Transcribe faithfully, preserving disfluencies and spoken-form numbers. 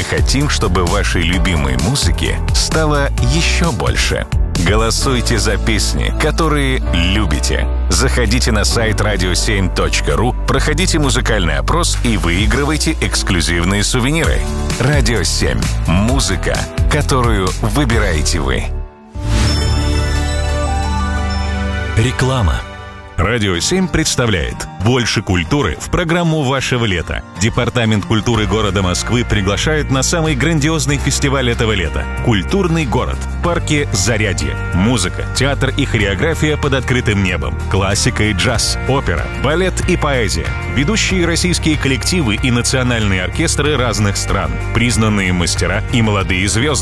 хотим, чтобы вашей любимой музыки стало еще больше. Голосуйте за песни, которые любите. Заходите на сайт радио семь точка ру, проходите музыкальный опрос и выигрывайте эксклюзивные сувениры. Радио семь. Музыка, которую выбираете вы. Реклама. Радио семь представляет «Больше культуры» в программу вашего лета. Департамент культуры города Москвы приглашает на самый грандиозный фестиваль этого лета – «Культурный город» в парке Зарядье. Музыка, театр и хореография под открытым небом, классика и джаз, опера, балет и поэзия, ведущие российские коллективы и национальные оркестры разных стран, признанные мастера и молодые звезды.